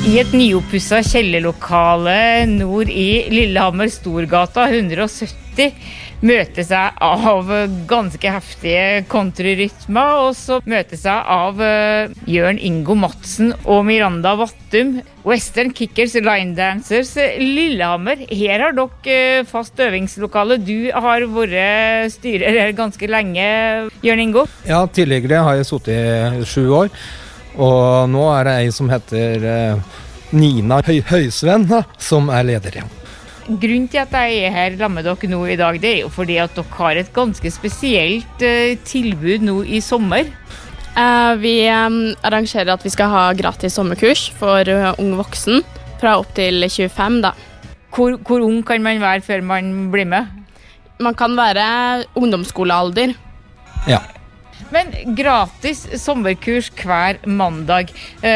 I et nyoppusset kjellerlokale nord i Lillehammer Storgata 170 møtes jeg av ganske heftige countryrytmer, og så møtes jeg av Jørn Ingo Madsen og Miranda Vattum, Western Kickers Line Dancers Lillehammer. Her har dere fast øvingslokale. Du har vært styrer her ganske lenge, Jørn Ingo. Ja, tidligere har jeg sittet i 7 år. Og nå det ei som heter Nina Høysvenn, som leder. Grunnen til at jeg her sammen med dere nå i dag, det jo fordi at dere har et ganske spesielt tilbud nå i sommer. Vi arrangerer at vi skal ha gratis sommerkurs for ung voksen, fra opp til 25 da. Hvor ung kan man være før man blir med? Man kan være ungdomsskolealder. Ja. Men gratis sommerkurs hver mandag.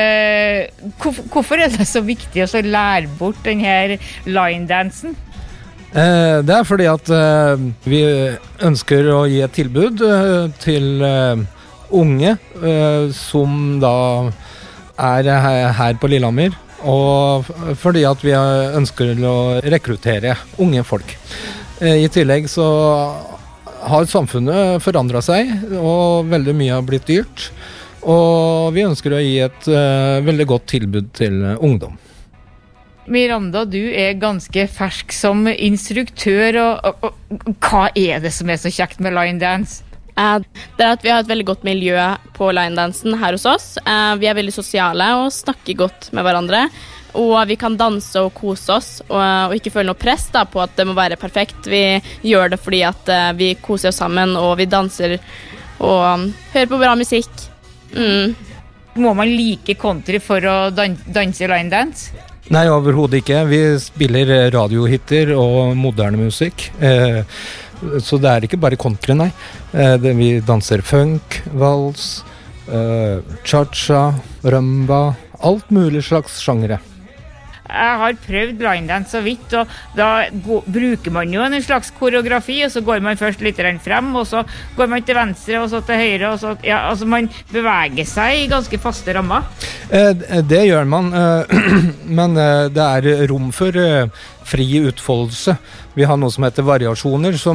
Hvorfor det så viktig å lære bort denne line-dansen? Det fordi at vi ønsker å gi et tilbud til unge som da her på Lillehammer, og fordi at vi ønsker å rekruttere unge folk. I tillegg så har samfunnet forandret seg, og veldig mye har blitt dyrt. Og vi ønsker å gi et veldig godt tilbud til ungdom. Miranda, du ganske fersk som instruktør, og hva det som så kjekt med line dance? Det at vi har et veldig godt miljø på line-dansen her hos oss. Vi veldig sosiale og snakker godt med hverandre. Og vi kan danse og kose oss, og ikke føle noe press da, på at det må være perfekt. Vi gjør det fordi at vi koser oss sammen, og vi danser og hører på bra musikk. Må man like country for å danse line dance? Nei, overhodet ikke. Vi spiller radiohitter og moderne musikk. Så det ikke bare country, nei. Vi danser funk, vals, cha-cha, rumba, alt mulig slags sjangere. Jeg har prøvd line dance så vidt, og da bruker man jo en slags koreografi, og så går man først litt frem, og så går man til venstre, og så til høyre, og så, ja, altså man beveger seg i ganske faste rammer. Det gjør man, men det rom for fri utfoldelse. Vi har noe som heter variasjoner, så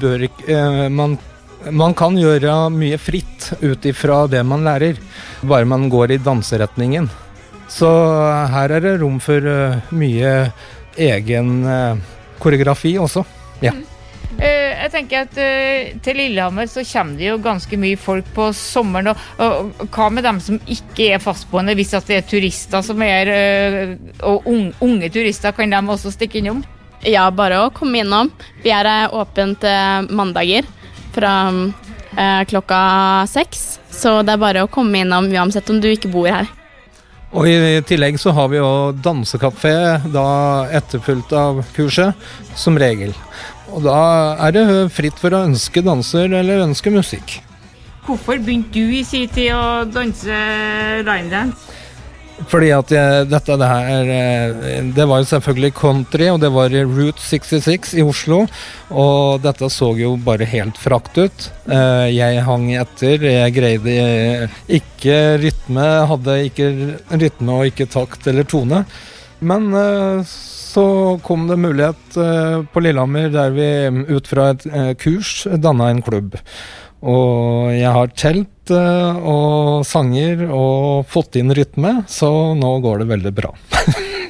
man kan gjøre mye fritt ut ifra det man lærer, bare man går i danseretningen. Så her det rom for mye egen koreografi også. Ja. Jeg tenker at til Lillehammer så kommer det jo ganske mye folk på sommeren, og hva med dem som ikke fastboende, hvis at det turister som og unge turister, kan de også stikke innom? Ja, bare å komme innom. Vi åpent mandager fra klokka 6, så det bare å komme innom uansett om du ikke bor her. Og i tillegg så har vi jo dansekafé da etterfulgt av kurset, som regel. Og da det fritt for å ønske danser eller ønske musikk. Hvorfor begynte du i sin tid å danse line dance? Fordi at det var jo selvfølgelig country, og det var Route 66 i Oslo, og dette så jo bare helt frakt ut. Jeg hang etter, jeg greide ikke rytme, hadde ikke rytme og ikke takt eller tone. Men så kom det mulighet på Lillehammer, der vi ut fra et kurs dannet en klubb. Og jeg har telt og sanger og fått inn rytme, så nå går det veldig bra.